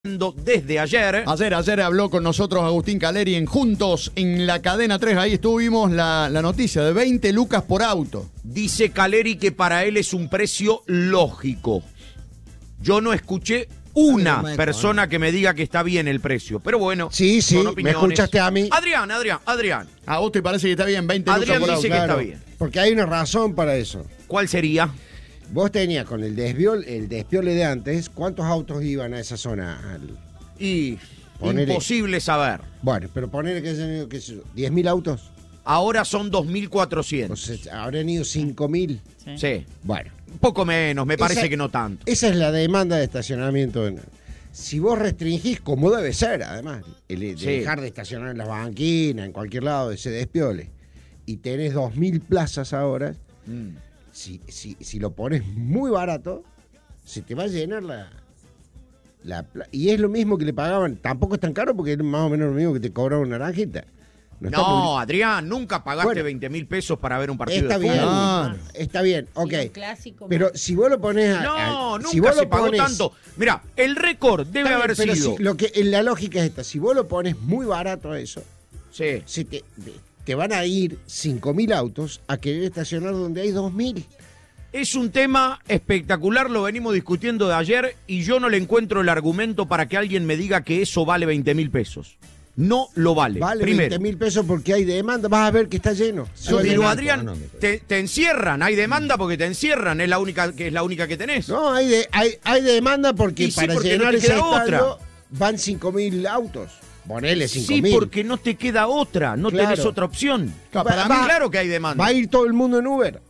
Desde ayer. Ayer habló con nosotros Agustín Caleri en Juntos en la Cadena 3. Ahí estuvimos la noticia de 20 lucas por auto. Dice Caleri que para él es un precio lógico. Yo no escuché una persona que me diga que está bien el precio. Pero bueno, sí, son opiniones. me escuchaste a mí. Adrián. ¿A vos te parece que está bien 20 lucas por auto? Adrián dice que está bien. Porque hay una razón para eso. ¿Cuál sería? Vos tenías con el despiole de antes, ¿cuántos autos iban a esa zona? Imposible saber. Bueno, pero poner que 10.000 autos. Ahora son 2.400. Pues habrían ido 5.000. Sí. Bueno. Un poco menos, me parece que no tanto. Esa es la demanda de estacionamiento. Si vos restringís, como debe ser, además, dejar de estacionar en las banquinas, en cualquier lado de ese despiole, y tenés 2.000 plazas ahora, si lo pones muy barato, se te va a llenar y es lo mismo que le pagaban. Tampoco es tan caro porque es más o menos lo mismo que te cobraban una naranjita. No, Adrián, nunca pagaste 20.000 pesos para ver un partido de fútbol. Está bien, ok. Clásico, pero si vos lo pones nunca si vos se pagó tanto. Mirá, el récord debe haber sido. La lógica es esta: si vos lo pones muy barato a eso, te van a ir 5.000 autos a querer estacionar donde hay 2.000. Es un tema espectacular, lo venimos discutiendo de ayer y yo no le encuentro el argumento para que alguien me diga que eso vale 20.000 pesos. No lo vale. Vale Primero. 20.000 pesos porque hay demanda. Vas a ver que está lleno. Pero Adrián, te encierran. Hay demanda porque te encierran. Es la única que tenés. No, hay demanda porque para llenar ese estadio van 5.000 autos. Ponele 5.000. Sí, porque no te queda otra. No tenés otra opción. Para mí, claro que hay demanda. ¿Va a ir todo el mundo en Uber?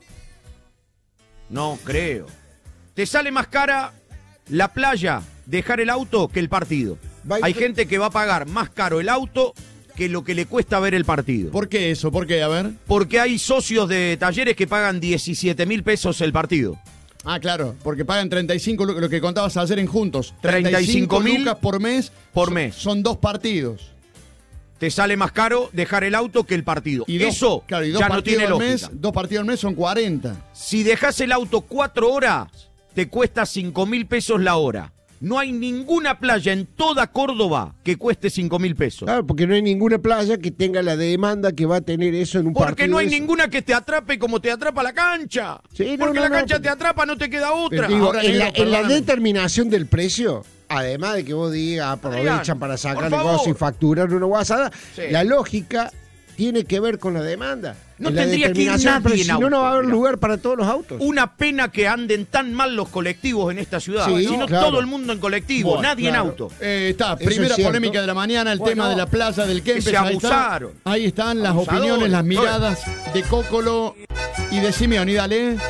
No creo. Te sale más cara la playa, dejar el auto, que el partido. Hay gente que va a pagar más caro el auto que lo que le cuesta ver el partido. ¿Por qué eso? ¿Por qué? A ver. Porque hay socios de Talleres que pagan 17.000 pesos el partido. Ah, claro, porque pagan 35, lo que contabas ayer en Juntos. 35.000 lucas por mes. Son 2 partidos. Te sale más caro dejar el auto que el partido. Y eso ya no tiene lógica. 2 partidos al mes son 40. Si dejas el auto 4 horas, te cuesta 5.000 pesos la hora. No hay ninguna playa en toda Córdoba que cueste 5.000 pesos. Claro, porque no hay ninguna playa que tenga la demanda que va a tener eso en un partido. Porque no hay ninguna que te atrape como te atrapa la cancha. Sí, porque la cancha te atrapa, no te queda otra. Digo, ahora, en la determinación del precio, además de que vos digas, aprovechan para sacar negocios y facturar una guasada, la lógica tiene que ver con la demanda. No tendría que ir nadie en auto. Si no va a haber lugar para todos los autos. Una pena que anden tan mal los colectivos en esta ciudad. Si no, todo el mundo en colectivo, nadie en auto. Está, primera polémica de la mañana, el tema de la plaza del Kempes. Se abusaron. Ahí están las opiniones, las miradas de Cócolo y de Simeoni. Dale.